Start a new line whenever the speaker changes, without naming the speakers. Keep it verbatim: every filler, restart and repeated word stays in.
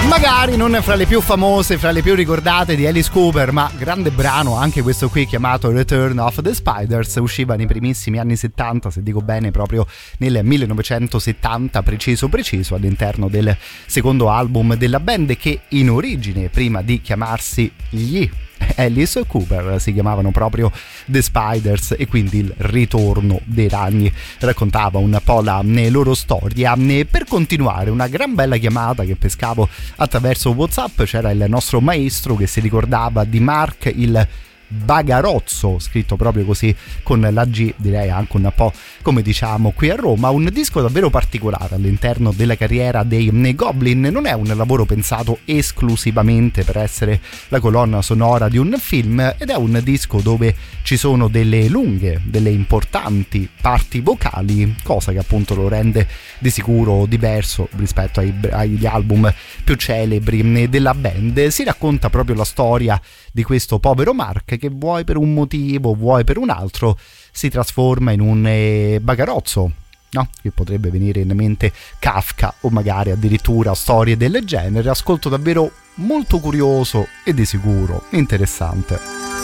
Magari non fra le più famose, fra le più ricordate di Alice Cooper, ma grande brano anche questo qui chiamato Return of the Spiders, usciva nei primissimi anni settanta, se dico bene proprio nel millenovecentosettanta preciso preciso, all'interno del secondo album della band, che in origine, prima di chiamarsi gli Alice Cooper, si chiamavano proprio The Spiders, e quindi il ritorno dei ragni raccontava un po' la loro storia. Per continuare, una gran bella chiamata che pescavo attraverso WhatsApp, c'era il nostro maestro che si ricordava di Mark il Bagarozzo, scritto proprio così con la G, direi anche un po' come diciamo qui a Roma. Un disco davvero particolare all'interno della carriera dei Goblin, non è un lavoro pensato esclusivamente per essere la colonna sonora di un film, ed è un disco dove ci sono delle lunghe, delle importanti parti vocali, cosa che appunto lo rende di sicuro diverso rispetto ai, agli album più celebri della band. Si racconta proprio la storia di questo povero Mark che, vuoi per un motivo, vuoi per un altro, si trasforma in un eh, bagarozzo, no? Che potrebbe venire in mente Kafka o magari addirittura storie del genere. Ascolto davvero molto curioso e di sicuro interessante.